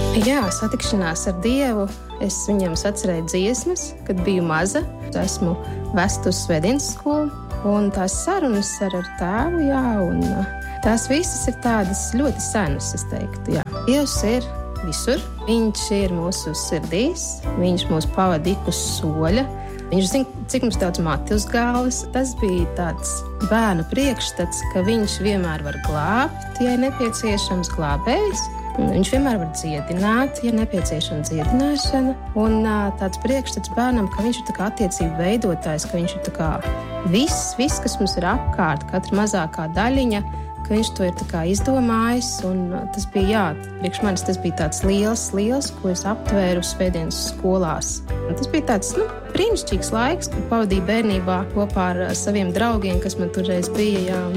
Jā, satikšanās ar Dievu. Es viņam sacerēju dziesmas, kad biju maza. Esmu vesta uz svētdienas skolu, un tās sarunas ar tēvu, jā, un tās visas ir tādas ļoti senas, es teiktu, jā. Dievs ir visur, viņš ir mūsu sirdīs, viņš mūs pavada ik uz soļa. Viņš zina, cik mums daudz mati uz galvas. Tas bija tāds bērnu priekšstats, ka viņš vienmēr var glābt, ja ir nepieciešams glābējs. Viņš vienmēr var dziedināt, ja nepieciešama dziedināšana. Un tāds priekšstats bērnam, ka viņš ir tā kā attiecību veidotājs, ka viņš ir tā kā viss, kas mums ir apkārt, katra mazākā daļiņa, ka viņš to ir tā kā izdomājis. Un tas bija, jā, priekš manis tas bija tāds liels, ko es aptvēru svētdienas skolās. Un tas bija tāds, brīnišķīgs laiks, kad pavadīju bērnībā kopā ar saviem draugiem, kas man toreiz bija, jā, un